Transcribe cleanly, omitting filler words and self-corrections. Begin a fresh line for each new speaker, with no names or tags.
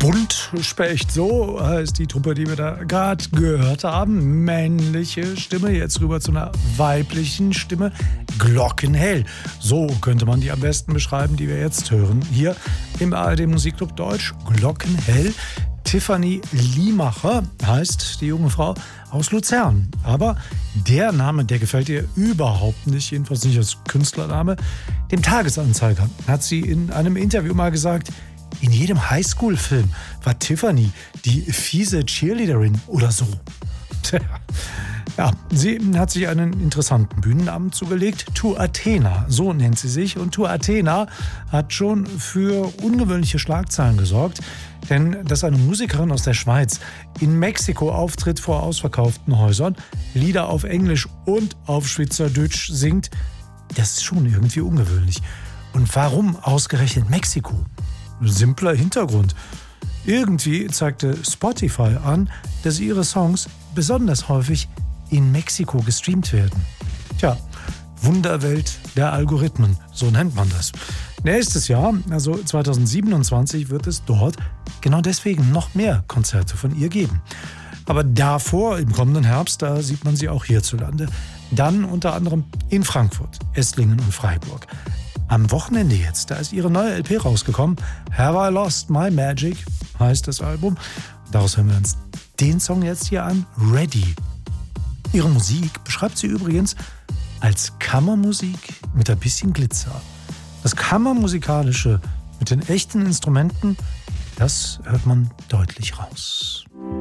Buntspecht, so heißt die Truppe, die wir da gerade gehört haben. Männliche Stimme, jetzt rüber zu einer weiblichen Stimme. Glockenhell, so könnte man die am besten beschreiben, die wir jetzt hören. Hier im ARD Musikclub Deutsch, Glockenhell. Tiffany Liemacher heißt die junge Frau aus Luzern. Aber der Name, der gefällt ihr überhaupt nicht, jedenfalls nicht als Künstlername. Dem Tagesanzeiger hat sie in einem Interview mal gesagt, in jedem Highschool-Film war Tiffany die fiese Cheerleaderin oder so. Ja, sie hat sich einen interessanten Bühnennamen zugelegt. To Athena, so nennt sie sich. Und To Athena hat schon für ungewöhnliche Schlagzeilen gesorgt. Denn dass eine Musikerin aus der Schweiz in Mexiko auftritt vor ausverkauften Häusern, Lieder auf Englisch und auf Schweizerdeutsch singt, das ist schon irgendwie ungewöhnlich. Und warum ausgerechnet Mexiko? Simpler Hintergrund. Irgendwie zeigte Spotify an, dass ihre Songs besonders häufig in Mexiko gestreamt werden. Tja, Wunderwelt der Algorithmen, so nennt man das. Nächstes Jahr, also 2027, wird es dort genau deswegen noch mehr Konzerte von ihr geben. Aber davor, im kommenden Herbst, da sieht man sie auch hierzulande. Dann unter anderem in Frankfurt, Esslingen und Freiburg. Am Wochenende jetzt, da ist ihre neue LP rausgekommen. Have I Lost My Magic heißt das Album. Daraus hören wir uns den Song jetzt hier an, Ready. Ihre Musik beschreibt sie übrigens als Kammermusik mit ein bisschen Glitzer. Das Kammermusikalische mit den echten Instrumenten, das hört man deutlich raus.